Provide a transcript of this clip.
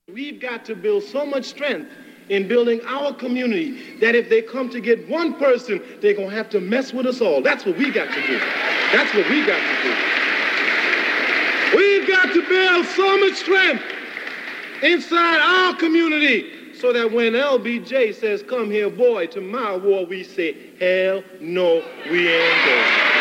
We've got to build so much strength in building our community that if they come to get one person, they're going to have to mess with us all. That's what we got to do. That's what we got to do. We've got to build so much strength inside our community so that when LBJ says, come here, boy, to my war, we say, hell no, we ain't going.